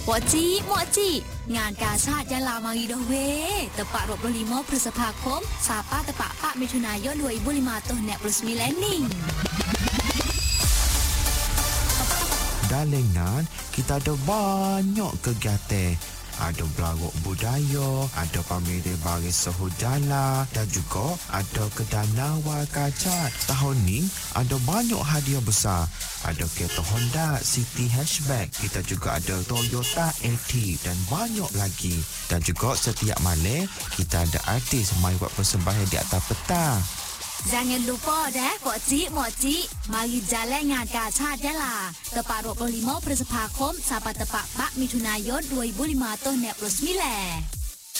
Moci, ngàn kà sát Yala mari dah weh. Tepat 25 พฤษภาคมsampai tepat 4 มิถุนายน2029 ni. Dalengan kita ada banyak kegiatan. Ada berlagu budaya, ada pameran baris sahujala dan juga ada kedana wakacat. Tahun ni ada banyak hadiah besar. Ada kereta Honda City Hatchback, kita juga ada Toyota Altis dan banyak lagi. Dan juga setiap malam kita ada artis mai buat persembahan di atas petang. Jangan lupa dah, Moci. Mari jalan ngàn kà sát Yala. Tepat 25 พฤษภาคมsampai tepat 4 มิถุนายน2029.